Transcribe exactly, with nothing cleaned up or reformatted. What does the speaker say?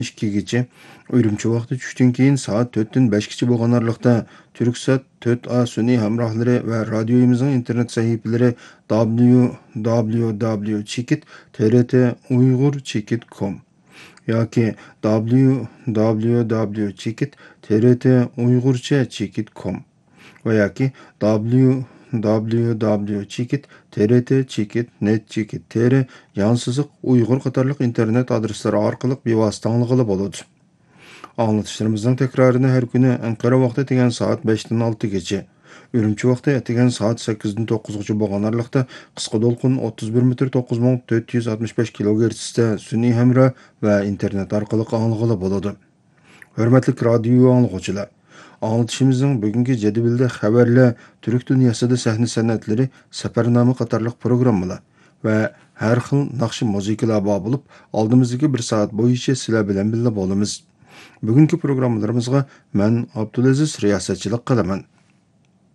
ikkigacha, Ürümçi vaqti tushdan keyin soat to'rtdan beshgacha bo'lgan araliqda Turksat to'rt A sun'iy hamrohlari va radioyimizning internet sahifalari w w w chekit t r t uyg'ur chekit dot com yoki w w w chekit t r t uyg'urcha chekit dot com va yoki w w w chekit t r t chekit net chekit tr yansızıq uyg'ur qatorliq internet adreslari orqali bevosita anglag'ili bo'ladi. Anlatışlarımızdan tekrarını her günü Ankara vaqti degan soat beshdan oltigacha, Ürümçi vaqti degan soat sakkizdan to'qqizgacha bo'lgan aralıqda qisqa to'lqin o'ttiz bir metr to'qqiz ming to'rt yuz oltmish besh kilogertsda sun'iy hamro va internet orqali anglag'ili bo'ladi. Hurmatli radio anglag'uvchilar, anlatışımızın bugungi jadvalda xabarlar, Türk dunyosida sahna san'atlari, safarnoma qatorliq programmalar va har xil naqshi muzikalar bor bo'lib, oldimizdagi bir soat bo'yicha sizlar bilan birga bo'lamiz. Bugungi programmalarımızga men Abdulaziz riyosatchilik qilaman.